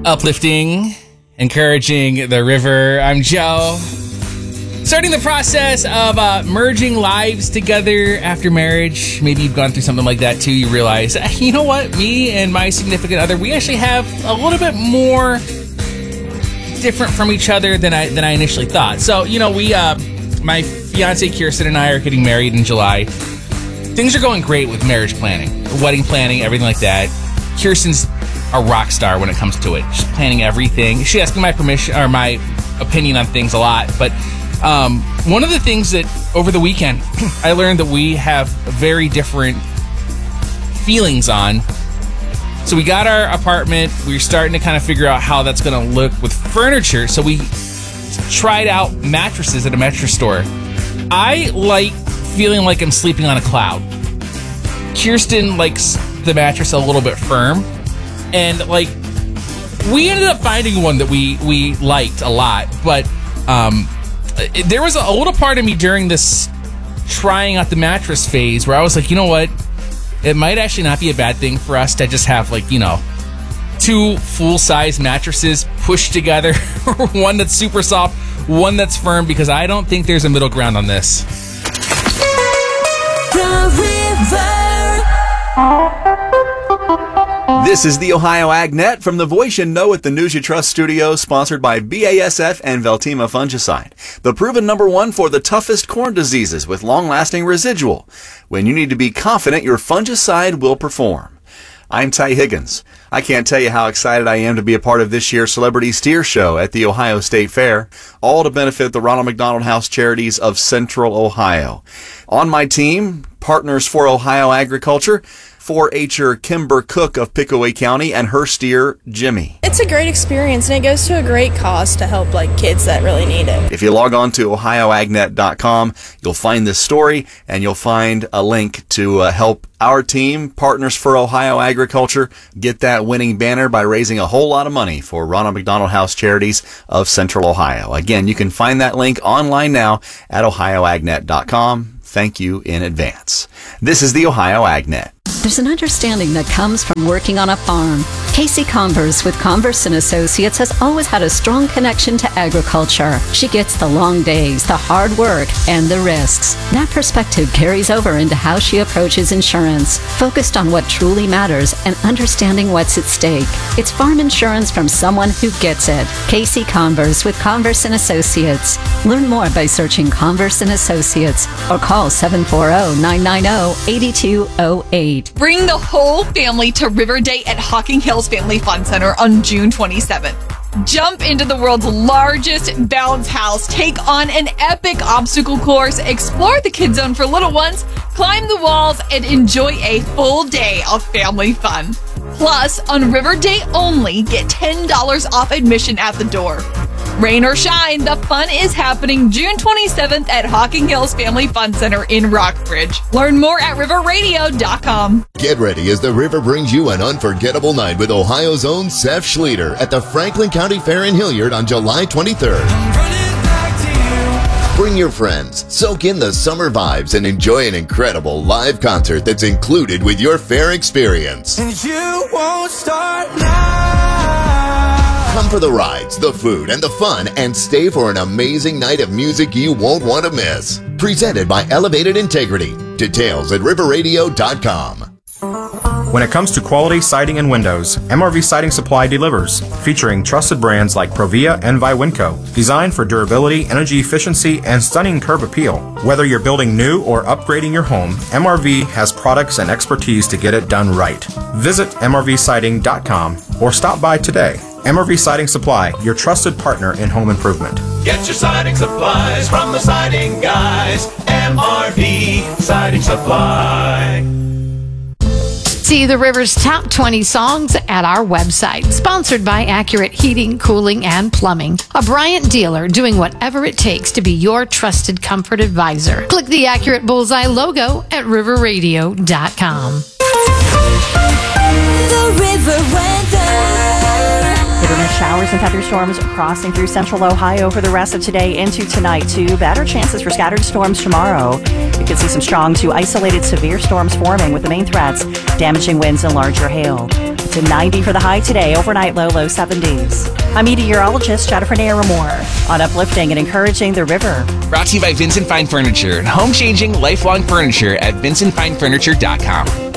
uplifting, encouraging the river. I'm Joe. Starting the process of merging lives together after marriage. Maybe you've gone through something like that too. You realize, you know what? Me and my significant other, we actually have a little bit more different from each other than I initially thought. So, my fiance Kirsten and I are getting married in July. Things are going great with marriage planning, wedding planning, everything like that. Kirsten's a rock star when it comes to it. She's planning everything. She asks me my permission or my opinion on things a lot. But one of the things that over the weekend I learned that we have very different feelings on. So we got our apartment. We were starting to kind of figure out how that's going to look with furniture. So we tried out mattresses at a mattress store. I like feeling like I'm sleeping on a cloud. Kirsten likes the mattress a little bit firm. And, we ended up finding one that we liked a lot. But there was a little part of me during this trying out the mattress phase where I was like, you know what? It might actually not be a bad thing for us to just have, two full-size mattresses pushed together. One that's super soft, one that's firm, because I don't think there's a middle ground on this. This is the Ohio AgNet from the Voice you know at the News You Trust studio, sponsored by BASF and Veltima Fungicide, the proven #1 for the toughest corn diseases with long-lasting residual. When you need to be confident your fungicide will perform. I'm Ty Higgins. I can't tell you how excited I am to be a part of this year's Celebrity Steer Show at the Ohio State Fair, all to benefit the Ronald McDonald House Charities of Central Ohio. On my team, Partners for Ohio Agriculture, 4-H'er Kimber Cook of Pickaway County, and her steer, Jimmy. It's a great experience, and it goes to a great cause to help kids that really need it. If you log on to ohioagnet.com, you'll find this story, and you'll find a link to help our team, Partners for Ohio Agriculture, get that winning banner by raising a whole lot of money for Ronald McDonald House Charities of Central Ohio. Again, you can find that link online now at ohioagnet.com. Thank you in advance. This is the Ohio AgNet. There's an understanding that comes from working on a farm. Casey Converse with Converse & Associates has always had a strong connection to agriculture. She gets the long days, the hard work, and the risks. That perspective carries over into how she approaches insurance, focused on what truly matters and understanding what's at stake. It's farm insurance from someone who gets it. Casey Converse with Converse & Associates. Learn more by searching Converse & Associates or call 740-990-8208. Bring the whole family to River Day at Hocking Hills Family Fun Center on June 27th. Jump into the world's largest bounce house, take on an epic obstacle course, explore the Kid Zone for little ones, climb the walls, and enjoy a full day of family fun. Plus, on River Day only, get $10 off admission at the door. Rain or shine, the fun is happening June 27th at Hocking Hills Family Fun Center in Rockbridge. Learn more at riverradio.com. Get ready as the river brings you an unforgettable night with Ohio's own Seth Schlueter at the Franklin County Fair in Hilliard on July 23rd. Bring your friends, soak in the summer vibes, and enjoy an incredible live concert that's included with your fair experience. And you won't start now. Come for the rides, the food, and the fun, and stay for an amazing night of music you won't want to miss. Presented by Elevated Integrity. Details at riverradio.com. When it comes to quality siding and windows, MRV Siding Supply delivers, featuring trusted brands like Provia and Viwinco, designed for durability, energy efficiency, and stunning curb appeal. Whether you're building new or upgrading your home, MRV has products and expertise to get it done right. Visit mrvsiding.com or stop by today. MRV Siding Supply, your trusted partner in home improvement. Get your siding supplies from the siding guys. MRV Siding Supply. See the River's top 20 songs at our website. Sponsored by Accurate Heating, Cooling, and Plumbing. A Bryant dealer doing whatever it takes to be your trusted comfort advisor. Click the Accurate Bullseye logo at riverradio.com. The River Weather. Hit or miss showers and thunderstorms crossing through central Ohio for the rest of today into tonight, too. Better chances for scattered storms tomorrow. You could see some strong to isolated severe storms forming with the main threats, damaging winds and larger hail. It's a 90 for the high today, overnight low 70s. I'm meteorologist Jennifer Naramore on uplifting and encouraging the river. Brought to you by Vincent Fine Furniture, home-changing, lifelong furniture at vincentfinefurniture.com.